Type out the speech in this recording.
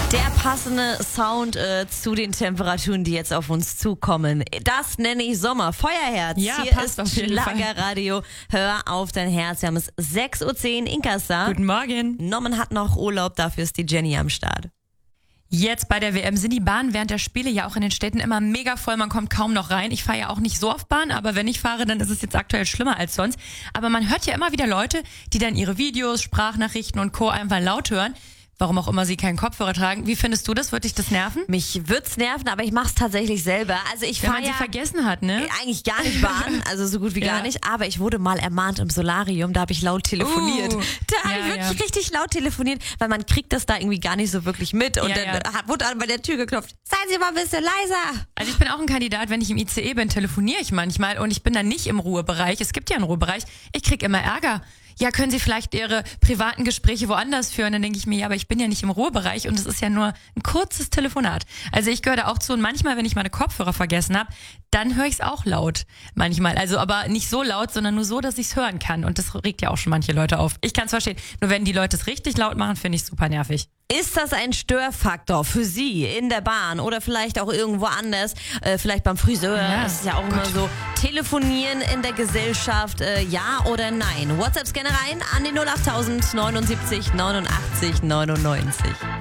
Der passende Sound zu den Temperaturen, die jetzt auf uns zukommen. Das nenne ich Sommer. Feuerherz. Ja, hier passt ist auf jeden Fall. Schlagerradio. Hör auf dein Herz. Wir haben es 6.10 Uhr. Inka ist da. Guten Morgen. Norman hat noch Urlaub, dafür ist die Jenny am Start. Jetzt bei der WM sind die Bahnen während der Spiele ja auch in den Städten immer mega voll, man kommt kaum noch rein. Ich fahre ja auch nicht so oft Bahn, aber wenn ich fahre, dann ist es jetzt aktuell schlimmer als sonst. Aber man hört ja immer wieder Leute, die dann ihre Videos, Sprachnachrichten und Co. einfach laut hören. Warum auch immer sie keinen Kopfhörer tragen. Wie findest du das? Wird dich das nerven? Mich wird's nerven, aber ich mach's tatsächlich selber. Also ich Wenn fahre man sie ja vergessen hat, ne? eigentlich gar nicht Bahn, also so gut wie gar Ja. nicht. Aber ich wurde mal ermahnt im Solarium, da habe ich laut telefoniert. Da habe Ja, ich wirklich ja. richtig laut telefoniert, weil man kriegt das da irgendwie gar nicht so wirklich mit. Und Ja, dann ja. wurde an bei der Tür geklopft. Seien Sie mal ein bisschen leiser. Also ich bin auch ein Kandidat, wenn ich im ICE bin, telefoniere ich manchmal und ich bin dann nicht im Ruhebereich. Es gibt ja einen Ruhebereich. Ich krieg immer Ärger. Ja, können Sie vielleicht Ihre privaten Gespräche woanders führen? Dann denke ich mir, ja, aber ich bin ja nicht im Ruhebereich und es ist ja nur ein kurzes Telefonat. Also ich gehöre da auch zu und manchmal, wenn ich meine Kopfhörer vergessen habe, dann höre ich es auch laut. Manchmal. Also aber nicht so laut, sondern nur so, dass ich es hören kann. Und das regt ja auch schon manche Leute auf. Ich kann es verstehen. Nur wenn die Leute es richtig laut machen, finde ich super nervig. Ist das ein Störfaktor für Sie in der Bahn oder vielleicht auch irgendwo anders? Vielleicht beim Friseur, Ja, das ist ja auch immer so. Telefonieren in der Gesellschaft, ja oder nein? WhatsApp gerne rein an die 08000 79 89 99.